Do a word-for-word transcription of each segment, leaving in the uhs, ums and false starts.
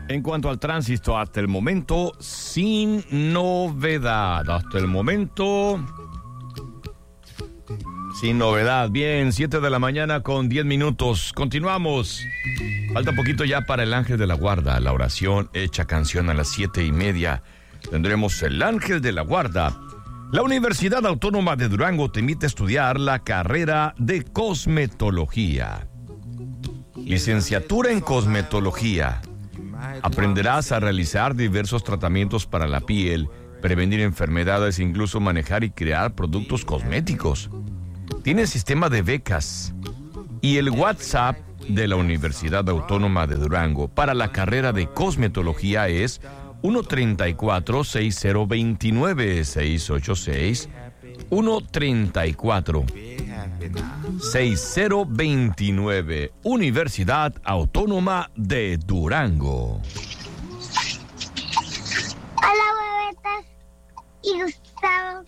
En cuanto al tránsito, hasta el momento, sin novedad. Hasta el momento, sin novedad. Bien, siete de la mañana con diez minutos. Continuamos. Falta poquito ya para el Ángel de la Guarda. La oración hecha canción a las siete y media. Tendremos el Ángel de la Guarda. La Universidad Autónoma de Durango te invita a estudiar la carrera de cosmetología. Licenciatura en cosmetología. Aprenderás a realizar diversos tratamientos para la piel, prevenir enfermedades e incluso manejar y crear productos cosméticos. Tiene sistema de becas y el WhatsApp de la Universidad Autónoma de Durango para la carrera de cosmetología es uno treinta y cuatro, sesenta veintinueve, seiscientos ochenta y seis, uno treinta y cuatro, sesenta veintinueve, Universidad Autónoma de Durango. Hola, huevetas y Gustavo.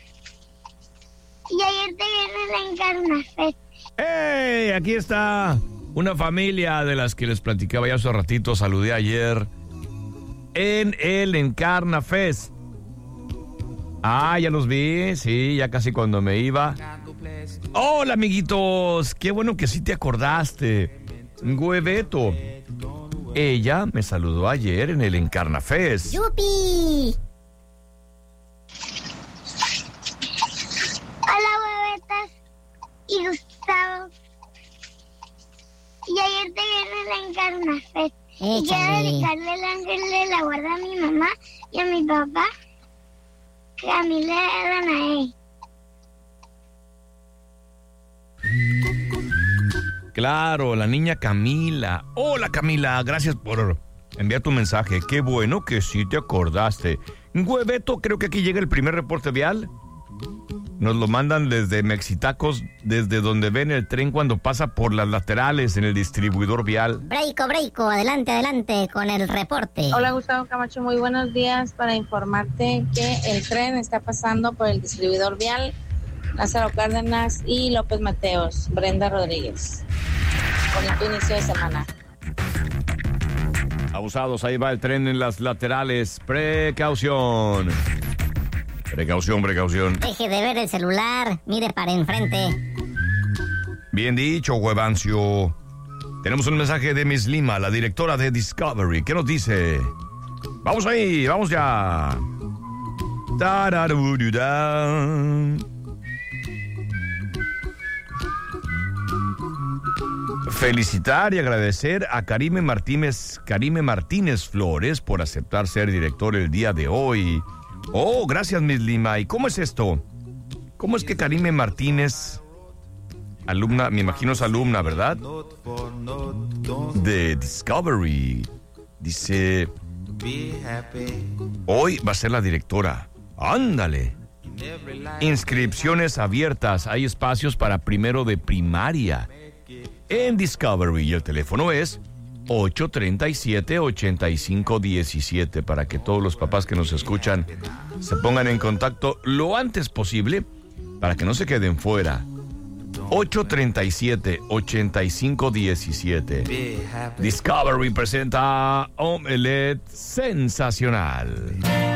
Y ayer te viene la Encarnafest. ¡Hey! Aquí está una familia de las que les platicaba ya hace ratito. Saludé ayer en el Encarnafest. Ah, ya los vi, sí, ya casi cuando me iba. Hola, amiguitos, qué bueno que sí te acordaste. Hueveto. Ella me saludó ayer en el Encarnafest. ¡Yupi! Hola, huevetas y Gustavo. Y ayer te viene la Encarnafest. Y quiero dedicarle el Ángel de la Guarda a mi mamá y a mi papá, Camila Danae. Claro, la niña Camila. Hola, Camila, gracias por enviar tu mensaje. Qué bueno que sí te acordaste. Hueveto, creo que aquí llega el primer reporte vial. Nos lo mandan desde Mexitacos, desde donde ven el tren cuando pasa por las laterales en el distribuidor vial. Breico, Breico, adelante, adelante con el reporte. Hola, Gustavo Camacho, muy buenos días. Para informarte que el tren está pasando por el distribuidor vial Lázaro Cárdenas y López Mateos. Brenda Rodríguez. Bonito inicio de semana. Abusados, ahí va el tren en las laterales. Precaución. Precaución, precaución. Deje de ver el celular, mire para enfrente. Bien dicho, Huevancio. Tenemos un mensaje de Miss Lima, la directora de Discovery. ¿Qué nos dice? Vamos ahí, vamos ya. Felicitar y agradecer a Karime Martínez, Karime Martínez Flores por aceptar ser director el día de hoy. Oh, gracias, Miss Lima. ¿Y cómo es esto? ¿Cómo es que Karime Martínez, alumna, me imagino es alumna, ¿verdad? De Discovery, dice, hoy va a ser la directora. ¡Ándale! Inscripciones abiertas. Hay espacios para primero de primaria en Discovery y el teléfono es ocho treinta y siete, ochenta y cinco diecisiete para que todos los papás que nos escuchan se pongan en contacto lo antes posible para que no se queden fuera. ocho treinta y siete, ochenta y cinco diecisiete. Discovery presenta Omelette Sensacional.